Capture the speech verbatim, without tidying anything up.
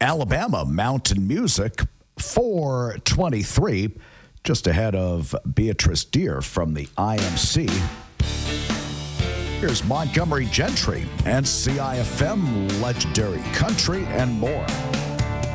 Alabama Mountain Music, four twenty-three, just ahead of Beatrice Deer from the I M C. Here's Montgomery Gentry and C I F M, Legendary Country, and more.